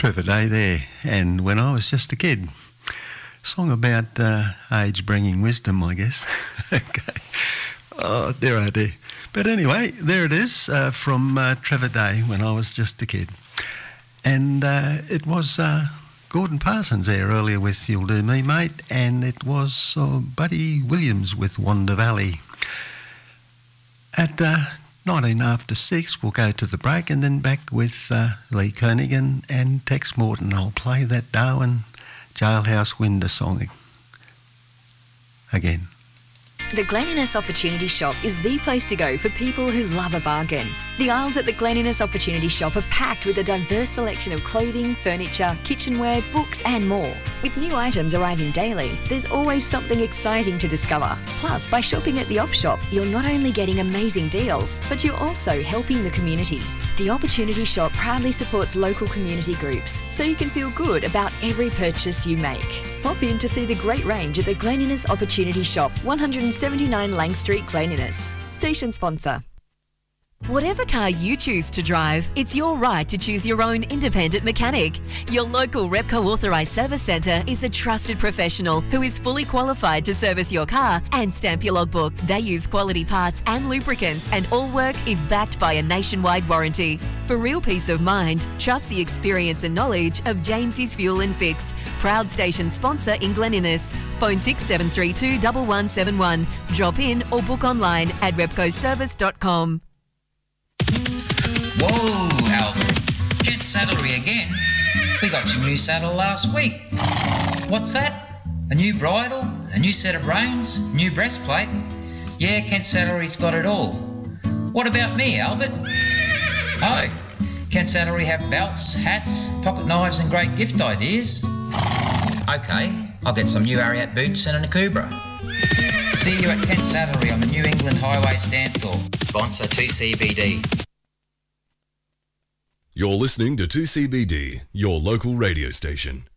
Trevor Day there, and When I Was Just a Kid. Song about age bringing wisdom, I guess. Okay. Oh, dear. But anyway, there it is from Trevor Day, When I Was Just a Kid. And it was Gordon Parsons there earlier with You'll Do Me, Mate, and it was Buddy Williams with Wonder Valley. At 19 after 6, we'll go to the break and then back with Lee Kernaghan and Tex Morton. I'll play that Darwin Jailhouse Window song again. The Glen Innes Opportunity Shop is the place to go for people who love a bargain. The aisles at the Glen Innes Opportunity Shop are packed with a diverse selection of clothing, furniture, kitchenware, books and more. With new items arriving daily, there's always something exciting to discover. Plus, by shopping at the Op Shop, you're not only getting amazing deals, but you're also helping the community. The Opportunity Shop proudly supports local community groups, so you can feel good about every purchase you make. Pop in to see the great range at the Glen Innes Opportunity Shop, 179 Lang Street, Glen Innes. Station sponsor. Whatever car you choose to drive, it's your right to choose your own independent mechanic. Your local Repco authorised service centre is a trusted professional who is fully qualified to service your car and stamp your logbook. They use quality parts and lubricants, and all work is backed by a nationwide warranty. For real peace of mind, trust the experience and knowledge of James's Fuel and Fix, proud station sponsor in Glen Innes. Phone 6732 1171. Drop in or book online at repcoservice.com. Whoa, Albert. Kent Saddlery again? We got your new saddle last week. What's that? A new bridle? A new set of reins? New breastplate? Yeah, Kent Saddlery's got it all. What about me, Albert? Oh, Kent Saddlery have belts, hats, pocket knives and great gift ideas. Okay, I'll get some new Ariat boots and an Akubra. See you at Kent Saddlery on the New England Highway Stanthorpe. Sponsor 2CBD. You're listening to 2CBD, your local radio station.